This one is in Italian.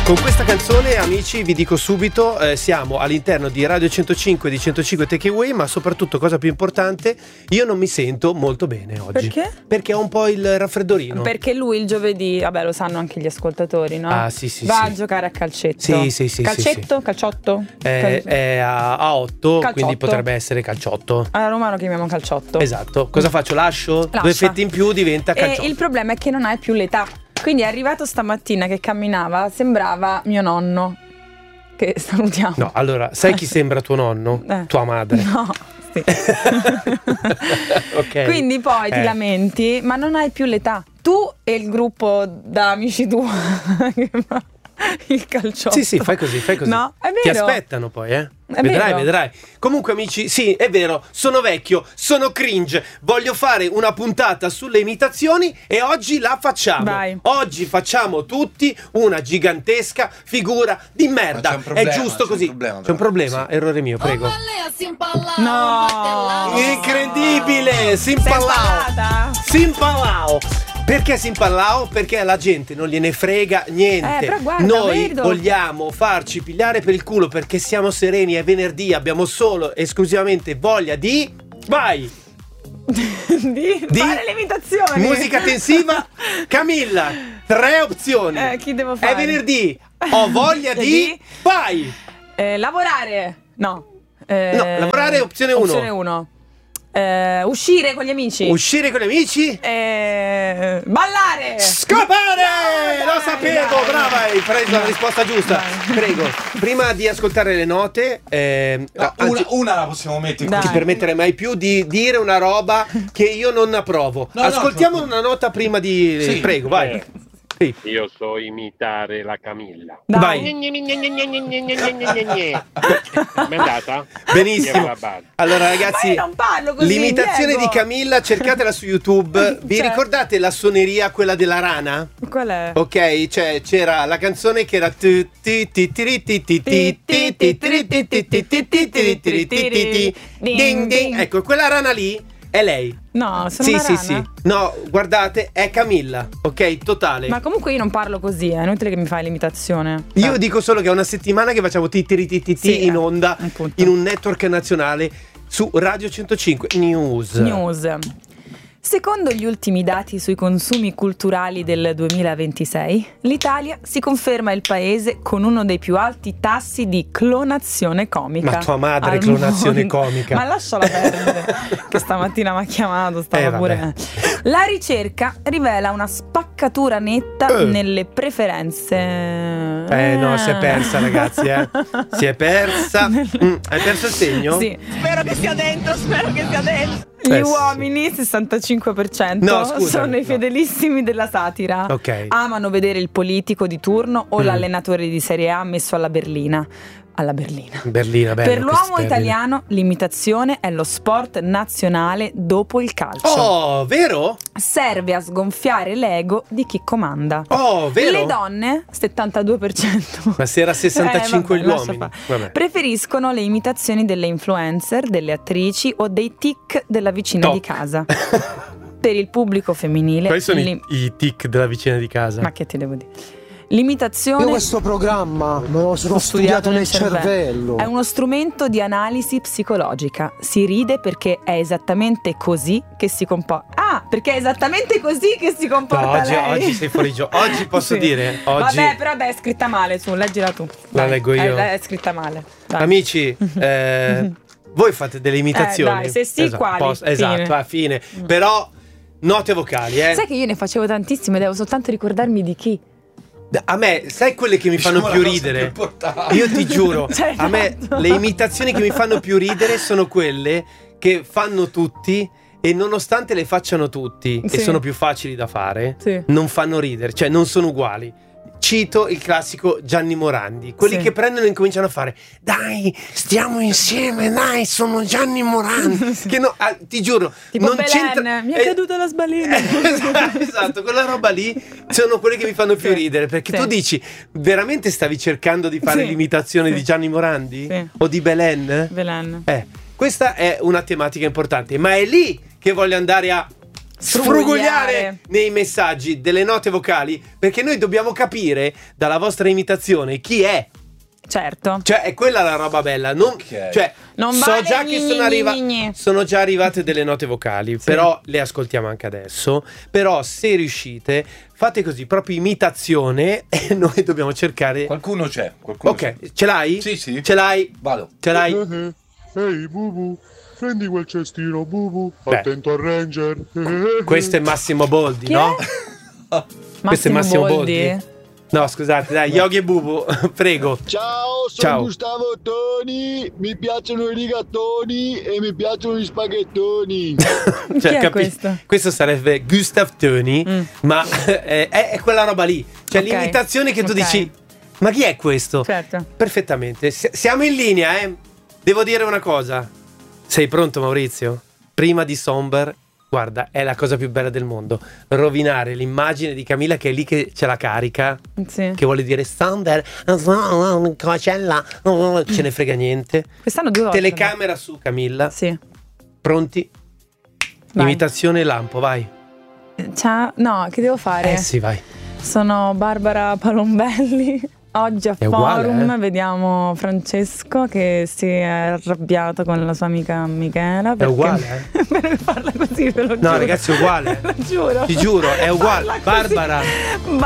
Con questa canzone, amici, vi dico subito, siamo all'interno di Radio 105 di 105 Takeaway, ma soprattutto, cosa più importante, io non mi sento molto bene oggi. Perché? Perché ho un po' il raffreddorino. Perché lui il giovedì, vabbè, lo sanno anche gli ascoltatori, no? Ah, sì, Va sì. a giocare a calcetto. Sì. Calcetto? Calciotto? È a 8, Calciotto. quindi potrebbe essere calciotto. A Roma lo chiamiamo calciotto. Esatto. Cosa faccio? Lascio? Lascia. 2 fetti in più diventa calciotto. E il problema è che non hai più l'età. Quindi è arrivato stamattina che camminava, sembrava mio nonno, che salutiamo. No, allora, sai chi sembra tuo nonno? Tua madre. No, sì. Ok. Quindi poi ti lamenti, ma non hai più l'età. Tu e il gruppo da amici tuoi che fa il calciotto. Sì, fai così. No, è vero. Ti aspettano poi, È Vedrai, vero. vedrai. Comunque, amici, sì, è vero, sono vecchio, sono cringe. Voglio fare una puntata sulle imitazioni e oggi la facciamo. Vai. Oggi facciamo tutti una gigantesca figura di merda. Ma c'è un problema, è giusto c'è un così. problema, C'è un però. problema? Sì. Errore mio, prego. No. Incredibile! Impallata? Simpalao! Perché Simpalao? Perché alla gente non gliene frega niente. Però guarda, Noi vedo. vogliamo farci pigliare per il culo perché siamo sereni, è venerdì, abbiamo solo esclusivamente voglia di... Vai! di fare le imitazioni. Musica tensiva. Camilla, 3 opzioni. Chi devo fare? È venerdì, ho voglia di... Vai! Lavorare. No. No, lavorare, opzione 1. Opzione 1. Uscire con gli amici. Uscire con gli amici. Ballare. Scopare! Lo Dai, sapevo, dai. brava, hai preso la risposta giusta. Dai. Prego, prima di ascoltare le note, anzi, Una la possiamo mettere Dai. non ti permetterei mai più di dire una roba che io non approvo. No, Ascoltiamo no, una nota prima di... Sì. Prego, vai. Sì. Io so imitare la Camilla. Dai. Vai. Mi è andata? Benissimo. Allora, Ma ragazzi, io non parlo così, l'imitazione Diego. di Camilla, cercatela su YouTube. Vi Cioè. ricordate la suoneria, quella della rana? Qual è? Ok, cioè c'era la canzone che era ding ding. Ecco, quella rana lì è lei. No, sono Sì, una sì, rana. sì. No, guardate, è Camilla. Ok, totale. Ma comunque io non parlo così, è inutile che mi fai l'imitazione. Io dico solo che è una settimana che facciamo Sì, in onda appunto. in un network nazionale su Radio 105 News. Secondo gli ultimi dati sui consumi culturali del 2026, l'Italia si conferma il paese con uno dei più alti tassi di clonazione comica. Ma tua madre, al clonazione mondo. comica. Ma lasciala perdere, che stamattina mi ha chiamato, stava vabbè. pure. La ricerca rivela una spaccatura netta nelle preferenze. No, si è persa, ragazzi, Si è persa. Hai perso il segno? Sì. Spero che sia dentro. Gli sì. uomini, 65%, No, scusami, sono i no. fedelissimi della satira. Ok. Amano vedere il politico di turno o l'allenatore di Serie A messo alla berlina. Alla berlina. Berlina, bello. Per l'uomo questo italiano l'imitazione è lo sport nazionale dopo il calcio. Oh, vero? Serve a sgonfiare l'ego di chi comanda. Oh, vero? Le donne, 72%. Ma se era 65 vabbè, gli lascia uomini. fare. Vabbè. Preferiscono le imitazioni delle influencer, delle attrici o dei tic della vicina Top. di casa. Per il pubblico femminile Quali sono i tic della vicina di casa? ma che ti devo dire? L'imitazione Io questo programma me lo sono studiato nel cervello. è uno strumento di analisi psicologica. Si ride perché è esattamente così che si comporta. Ah, perché è esattamente così che si No, comporta lei. oggi sei fuori gioco. Oggi posso Sì. dire? Oggi Vabbè, però dai, è scritta male, su, leggila tu. La Dai, leggo io. È scritta male. Dai. Amici, voi fate delle imitazioni. dai, se sì, quali? Esatto, Fine. a fine. Però note vocali, Sai che io ne facevo tantissime, devo soltanto ricordarmi di chi. A me, sai quelle che mi fanno Diciamo più la cosa ridere? più importante. Io ti giuro, Cioè, a me esatto. le imitazioni che mi fanno più ridere sono quelle che fanno tutti e nonostante le facciano tutti e Sì. sono più facili da fare, Sì. non fanno ridere, cioè non sono uguali. Cito il classico Gianni Morandi, quelli Sì. che prendono e incominciano a fare dai, stiamo insieme, dai, sono Gianni Morandi. Che no, ti giuro, Tipo non Belen, c'entra. mi è caduta la sbalena. Esatto, quella roba lì sono quelle che mi fanno più Sì. ridere, perché Sì. tu dici, veramente stavi cercando di fare Sì. l'imitazione Sì. di Gianni Morandi? Sì. O di Belen? Belen. Questa è una tematica importante, ma è lì che voglio andare a sfrugugliare nei messaggi delle note vocali, perché noi dobbiamo capire dalla vostra imitazione chi è. Certo. Cioè è quella la roba bella. Non, cioè, non so vale già che sono già arrivate delle note vocali, sì. Però le ascoltiamo anche adesso. Però se riuscite, fate così, proprio imitazione, e noi dobbiamo cercare. Qualcuno c'è. Ok, ce l'hai? Sì. Ce l'hai? Vado. Ce l'hai? Ehi Bubu, prendi quel cestino Bubu. Beh. Attento al Ranger. Questo è Massimo Boldi, Chi no? è? Questo è Massimo Boldi. No, scusate, dai, Yogi e Bubu, prego. Ciao, sono Gustavo Toni. Mi piacciono i rigatoni e mi piacciono gli spaghettoni. Chi è questo? Questo sarebbe Gustav Toni, ma è quella roba lì. Cioè l'imitazione che tu dici, ma chi è questo? Certo. Perfettamente. Siamo in linea, eh. Devo dire una cosa. Sei pronto, Maurizio? Prima di Somber, guarda, è la cosa più bella del mondo. Rovinare l'immagine di Camilla che è lì che ce la carica. Sì. Che vuole dire Somber, Coachella, ce ne frega niente. Quest'anno 2 volte. Telecamera su, Camilla. Sì. Pronti? Vai. Imitazione lampo, vai. Ciao. No, che devo fare? Sì, vai. Sono Barbara Palombelli. Oggi a È uguale, Forum vediamo Francesco che si è arrabbiato con la sua amica Michela. È uguale, Per farla così, ve lo giuro. No, ragazzi, è uguale. Lo giuro. Ti giuro, è uguale. Parla così. Barbara.